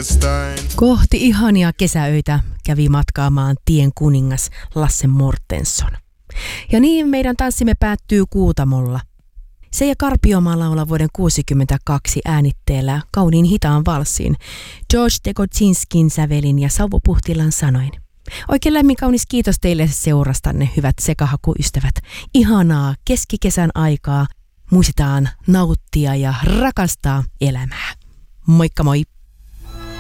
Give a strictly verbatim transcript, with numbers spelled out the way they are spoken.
Kohti ihania kesäöitä kävi matkaamaan tien kuningas Lasse Mortensson. Ja niin meidän tanssimme päättyy Kuutamolla. Seija Karpiomaa laulaa vuoden kuusikymmentäkaksi äänitteellä kauniin hitaan valssin George Degodzinskin sävelin ja Sauvo Puhtilan sanoin. Oikein lämmin kaunis kiitos teille seurastanne, hyvät sekahakuystävät. Ihanaa keskikesän aikaa. Muistetaan nauttia ja rakastaa elämää. Moikka moi!